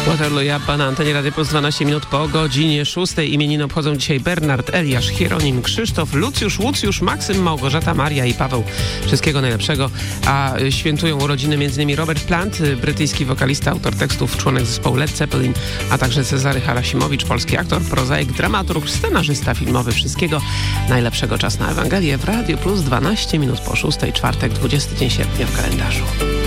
Waterloo i ABBA na antenie Radio Plus 12 minut po godzinie 6. Imieniny obchodzą dzisiaj Bernard, Eliasz, Hieronim, Krzysztof, Lucjusz, Łucjusz, Maksym, Małgorzata, Maria i Paweł. Wszystkiego najlepszego. A świętują urodziny m.in. Robert Plant, brytyjski wokalista, autor tekstów, członek zespołu Led Zeppelin, a także Cezary Harasimowicz, polski aktor, prozaik, dramaturg, scenarzysta filmowy. Wszystkiego najlepszego. Czas na Ewangelię w Radio Plus 12 minut po 6. Czwartek, 20 dzień sierpnia w kalendarzu.